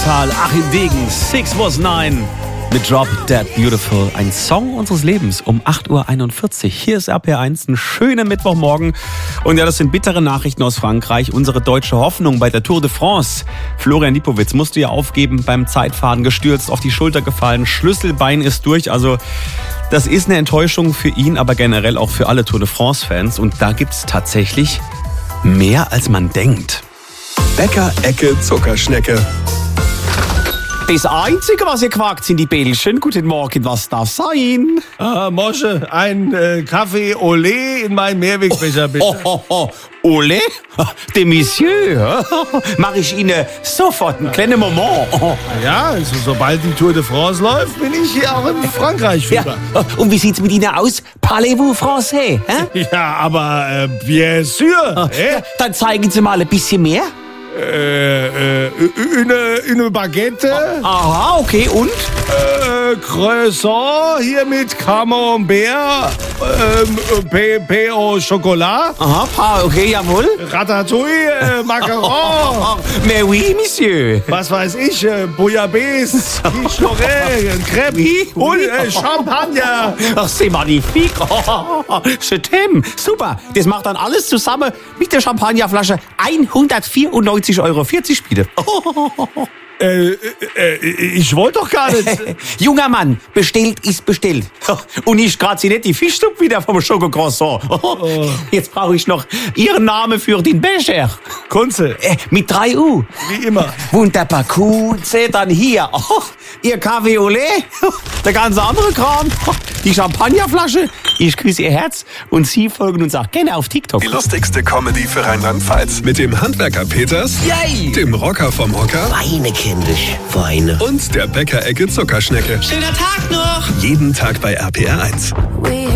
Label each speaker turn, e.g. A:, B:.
A: Rheintal, Achim Degen, 6 was 9 mit Drop Dead Beautiful. Ein Song unseres Lebens um 8.41 Uhr. Hier ist RPR1, ein schöner Mittwochmorgen. Und ja, das sind bittere Nachrichten aus Frankreich. Unsere deutsche Hoffnung bei der Tour de France. Florian Lipowitz musste ja aufgeben beim Zeitfahren, gestürzt, auf die Schulter gefallen. Schlüsselbein ist durch. Also das ist eine Enttäuschung für ihn, aber generell auch für alle Tour de France-Fans. Und da gibt es tatsächlich mehr, als man denkt.
B: Bäcker-Ecke Zuckerschnecke.
A: Das Einzige, was ihr quakt, sind die Bällchen. Guten Morgen, was darf sein?
C: Mosche, ein Kaffee Olé in meinen Mehrwegbecher, bitte.
A: Ole? De Monsieur? Mach ich Ihnen sofort einen kleinen Moment.
C: Ja, also sobald die Tour de France läuft, bin ich hier auch in Frankreich wieder.
A: Ja. Und wie sieht's mit Ihnen aus? Parlez-vous français?
C: Ja, aber bien sûr.
A: Dann zeigen Sie mal ein bisschen mehr.
C: Eine Baguette.
A: Aha, okay, und?
C: Croissant hier mit Camembert, Pain au Chocolat,
A: Aha, okay, jawohl.
C: Ratatouille, Macaron,
A: Mais oui, Monsieur.
C: was weiß ich, Bouillabaisse, Quiche Lorraine, Crepe und Champagner.
A: Ach, c'est magnifique. Je t'aime. Super. Das macht dann alles zusammen mit der Champagnerflasche 194,40 Euro bitte.
C: Ich wollte doch gar nicht.
A: Junger Mann, bestellt ist bestellt. Und ich grad sie nicht die Fischsuppe wieder vom Schokocroissant. Jetzt brauche ich noch Ihren Namen für den Becher.
C: Kunze,
A: Mit 3 U.
C: wie immer.
A: Wunderbar, Kunze, dann hier. Ihr Kaffee Olé, der ganze andere Kram, die Champagnerflasche. Ich küsse Ihr Herz und Sie folgen uns auch gerne auf TikTok.
B: Die lustigste Comedy für Rheinland-Pfalz. Mit dem Handwerker Peters,
A: Yay!
B: dem Rocker vom Hocker
D: Weine, kindisch, Weine.
B: und der Bäcker-Ecke Zuckerschnecke.
D: Schöner Tag noch!
B: Jeden Tag bei RPR1.